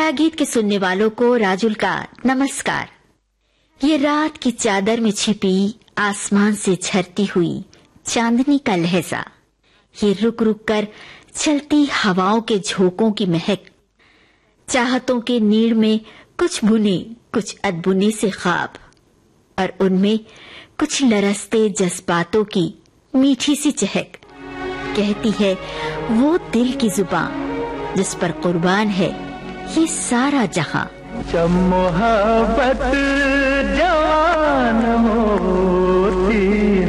गीता गीत के सुनने वालों को राजुल का नमस्कार। ये रात की चादर में छिपी आसमान से झरती हुई चांदनी का लहजा, ये रुक रुक कर चलती हवाओं के झोंकों की महक, चाहतों के नीड़ में कुछ बुने कुछ अनबुने से ख्वाब, और उनमें कुछ लरसते जज्बातों की मीठी सी चहक, कहती है वो दिल की जुबान जिस पर कुर्बान है ये सारा जहां। जब मोहब्बत जवान होती